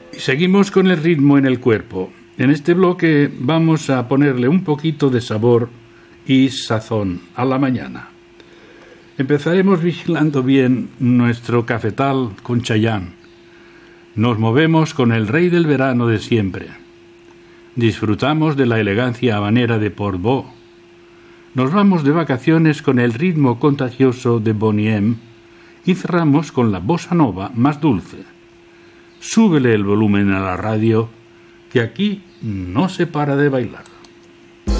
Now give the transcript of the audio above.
Y seguimos con el ritmo en el cuerpo. En este bloque vamos a ponerle un poquito de sabor y sazón a la mañana. Empezaremos vigilando bien nuestro cafetal con Chayanne. Nos movemos con el rey del verano de siempre. Disfrutamos de la elegancia habanera de Portbou. Nos vamos de vacaciones con el ritmo contagioso de Boney M. Y cerramos con la bossa nova más dulce. Súbele el volumen a la radio, que aquí no se para de bailar.